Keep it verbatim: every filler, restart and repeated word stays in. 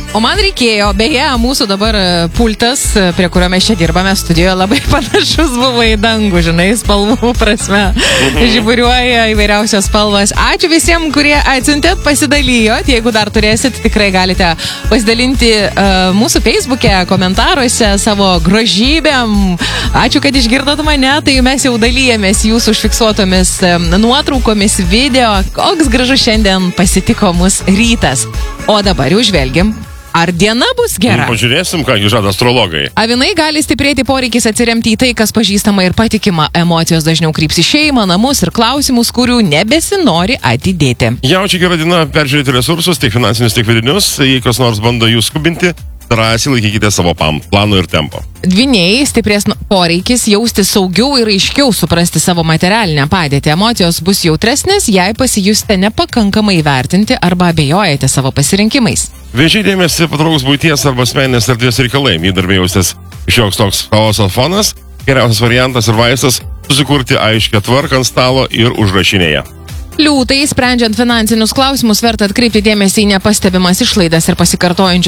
O man reikėjo, beje, mūsų dabar pultas, prie kurio mes čia dirbame studijoje, labai panašus buvo į dangų, žinai, spalvų prasme. Žiburiuoja įvairiausios spalvas. Ačiū visiems, kurie atsiuntėt, pasidalijot. Jeigu dar turėsit, tikrai galite pasidalinti uh, mūsų Facebook'e, komentaruose savo grožybėm. Ačiū, kad išgirdot mane, tai mes jau dalyjamės jūsų užfiksuotomis um, nuotraukomis, video. Koks gražus šiandien pasitiko mus rytas. O dabar jau žvelgiam. Ar diena bus gera? Pažiūrėsim, ką žada astrologai. Avinai gali stiprėti poreikis atsiremti į tai, kas pažįstama ir patikima. Emocijos dažniau kryps į šeimą, namus ir klausimus, kurių nebesinori atidėti. Jaučiai gera diena peržiūrėti resursus, tiek finansinius, tiek vidinius. Jei kas nors bando jų skubinti, drąsiai laikykite savo pam, plano ir tempo. Dvyniai stiprės poreikis jausti saugiau ir aiškiau suprasti savo materialinę padėtį. Emocijos bus jautresnės, jei pasijusite nepakankamai vertinti arba abejojate savo pasirinkimais. Vėžiai dėmesį patrauks buities arba asmeninės erdvės reikalai. Jei darbė jaustis šioks toks chaoso fonas, geriausias variantas ir vaistas susikurti aiškią tvarką ant stalo ir užrašinėje. Liūtai, sprendžiant finansinius klausimus, verta atkreipti dėmesį į nepastebimas išlaidas ir pasikartojančius